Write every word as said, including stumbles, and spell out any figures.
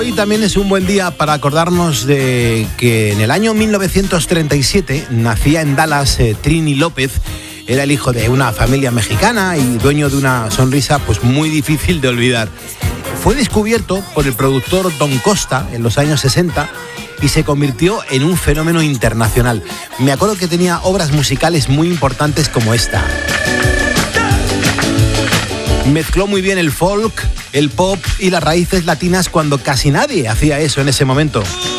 Hoy también es un buen día para acordarnos de que en el año mil novecientos treinta y siete nacía en Dallas eh, Trini López. Era el hijo de una familia mexicana y dueño de una sonrisa pues muy difícil de olvidar. Fue descubierto por el productor Don Costa en los años sesenta y se convirtió en un fenómeno internacional. Me acuerdo que tenía obras musicales muy importantes como esta. Mezcló muy bien el folk, el pop y las raíces latinas cuando casi nadie hacía eso en ese momento.